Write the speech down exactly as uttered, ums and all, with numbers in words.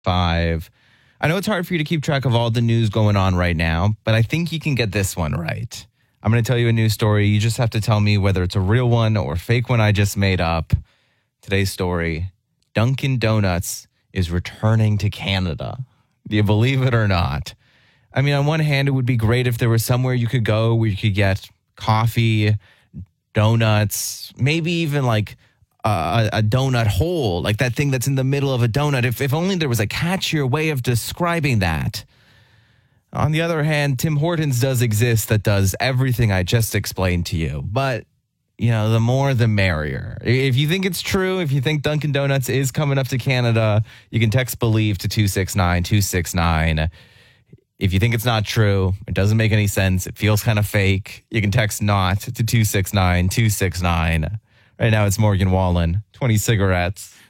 five. I know it's hard for you to keep track of all the news going on right now, but I think you can get this one right. I'm going to tell you a news story. You just have to tell me whether it's a real one or fake one I just made up. Today's story, Dunkin' Donuts is returning to Canada. Do you believe it or not? I mean, on one hand, it would be great if there was somewhere you could go where you could get coffee, donuts, maybe even like a, a donut hole, like that thing that's in the middle of a donut. If, if only there was a catchier way of describing that. On the other hand, Tim Hortons does exist that does everything I just explained to you. But, you know, the more the merrier. If you think it's true, if you think Dunkin' Donuts is coming up to Canada, you can text BELIEVE to two six nine two six nine. If you think it's not true, it doesn't make any sense, it feels kind of fake, you can text NOT to two six nine two six nine. Right now it's Morgan Wallen, twenty cigarettes.